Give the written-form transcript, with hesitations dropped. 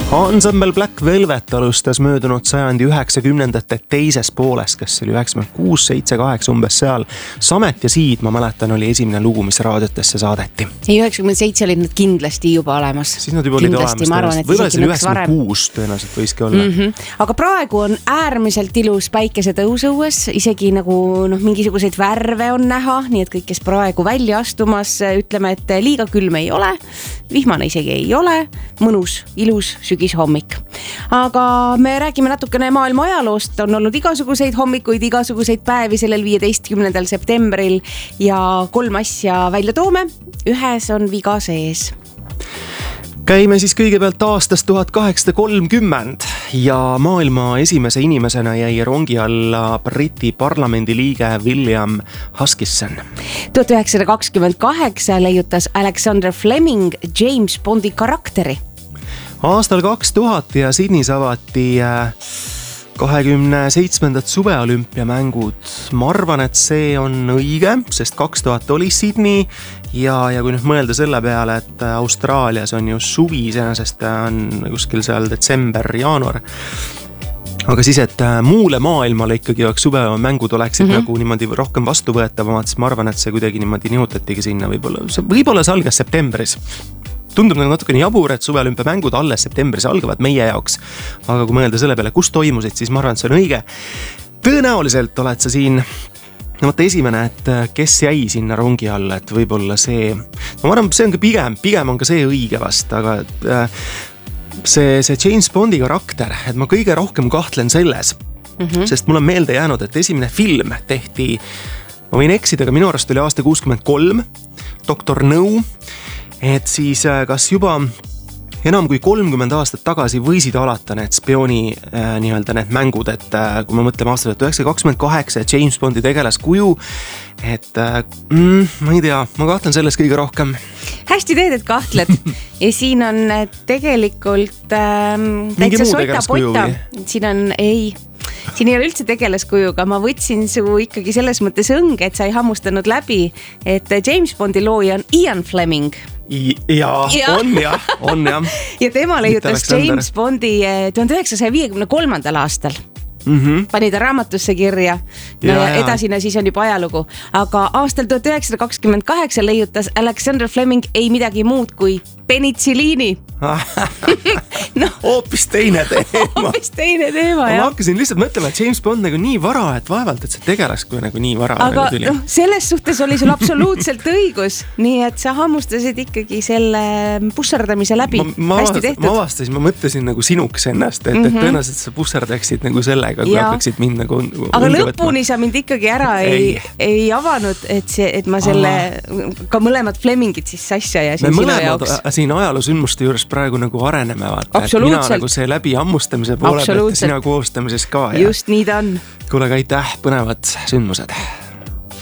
Ensemble Black Velvet alustas möödunud sajandi 90ndate teises pooles, kes oli 96, 7, 8 umbes seal. Samet ja Siid, ma mäletan, oli esimene lugu, mis raadiotesse saadeti. Ei, 97 olid nad kindlasti juba olemas. Siis nad juba olid olemas. Võib-olla see 96 tõenäoliselt võiski olla. Aga praegu on äärmiselt ilus päikesetõus õues, isegi nagu mingisuguseid värve on näha, nii et kõik, kes praegu välja astumas, ütleme, et liiga külm ei ole, vihmane isegi ei ole, mõnus, ilus sügishommik. Aga me räägime natukene maailma ajaloost, on olnud igasuguseid hommikuid, igasuguseid päevi sellel 15. septembril ja 3 asja välja toome, ühes on viga sees. Käime siis kõigepealt aastast 1830 ja maailma esimese inimesena jäi rongi alla Briti parlamendi liige William Huskisson. 1928 leiutas Alexander Fleming James Bondi karakteri. Aastal 2000 ja Sydneys avati 27. suveolümpiamängud. Ma arvan, et see on õige, sest 2000 oli Sydney ja kui nüüd mõelda selle peale, et Austraalias on ju suvi, sest on kuskil seal detsember, jaanuar. Aga siis, et muule maailmale ikkagi suvemängud oleksid nagu niimoodi rohkem vastuvõetavamad, siis ma arvan, et see kuidagi niimoodi nihutatigi sinna võib-olla see algas septembris. Tundub nagu natukene jabur, et suveolümpiamängud alles septembris algavad meie jaoks. Aga kui mõelda selle peale, kus toimusid, siis ma arvan, et see on õige. Tõenäoliselt oled sa siin esimene, et kes jäi sinna rongi alla, et võib-olla see, ma arvan, see on ka pigem on ka see õige vast, aga see James Bondi karakter, et ma kõige rohkem kahtlen selles, sest mul on meelde jäänud, et esimene film tehti, ma võin eksida, aga minu arust oli aasta 63, Dr. No, et siis kas juba enam kui 30 aastat tagasi võisid alata need spiooni nii-öelda need mängud, et kui me mõtleme aastal 1928 James Bondi tegelaskuju, et ma ei tea, ma kahtlen selles kõige rohkem. Hästi teed, et kahtled. Ja siin on tegelikult täitsa soita-poita. Siin ei ole üldse tegelaskujuga, ma võtsin su ikkagi selles mõttes õnge, et sa ei hammustanud läbi, et James Bondi looja on Ian Fleming. On jah. Ja tema leiutas James Bondi 1953. aastal. Pani ta raamatusse kirja ja edasine siis on juba ajalugu. Aga aastal 1928 leiutas Alexander Fleming ei midagi muud kui penitsiliini. Hoopis teine teema. Ma hakkasin lihtsalt mõtlema, et James Bond nagu nii vara, et vaevalt, et see tegelaskuju nagu nii vara aga tuli. Selles suhtes oli sul absoluutselt õigus, nii et sa hammustasid ikkagi selle pusserdamise läbi. Hästi tehtud. Ma avastasin, ma mõtlesin nagu sinuks ennast, et tõenäoliselt sa pusserdaksid nagu sellega, kui hakkaksid mind nagu aga lõpuni sa mind ikkagi ära ei avanud, et ma selle ka mõlemad Flemingid siis sasja ja siin sinu jaoks. Siin ajaloosündmuste juures praegu nagu areneme vaata, et mina nagu see läbi hammustamise poole pealt ja sina koostamises ka. Just nii ta on. Kuule, aitäh, põnevad sündmused.